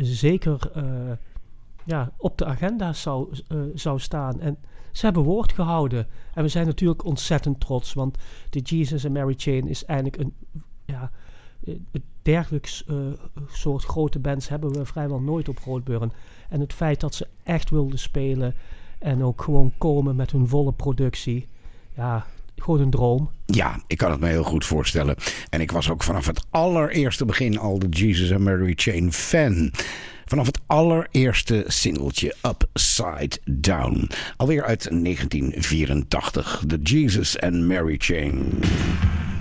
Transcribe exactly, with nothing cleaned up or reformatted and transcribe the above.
zeker uh, ja, op de agenda zou, uh, zou staan. En ze hebben woord gehouden. En we zijn natuurlijk ontzettend trots, want de Jesus and Mary Chain is eigenlijk een... Ja, een dergelijks uh, soort grote bands hebben we vrijwel nooit op Roodburn. En het feit dat ze echt wilden spelen en ook gewoon komen met hun volle productie, ja, gewoon een droom. Ja, ik kan het me heel goed voorstellen. En ik was ook vanaf het allereerste begin al de Jesus and Mary Chain fan. Vanaf het allereerste singeltje Upside Down. Alweer uit negentien vierentachtig. The Jesus and Mary Chain.